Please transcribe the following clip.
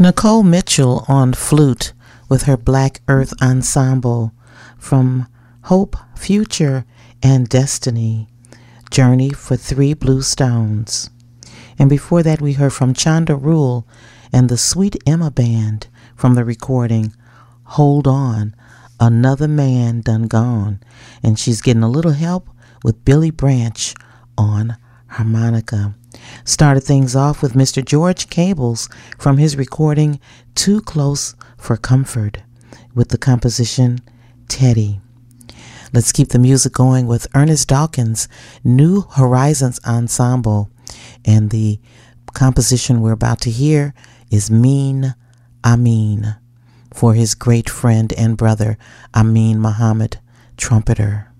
Nicole Mitchell on flute with her Black Earth Ensemble from Hope, Future, and Destiny, Journey for Three Blue Stones. And before that we heard from Chanda Rule and the Sweet Emma Band from the recording Hold On, Another Man Done Gone. And she's getting a little help with Billy Branch on harmonica. Started things off with Mr. George Cables from his recording Too Close for Comfort with the composition Teddy. Let's keep the music going with Ernest Dawkins' New Horizons Ensemble, and the composition we're about to hear is Mean Amin for his great friend and brother Amin Muhammad, trumpeter.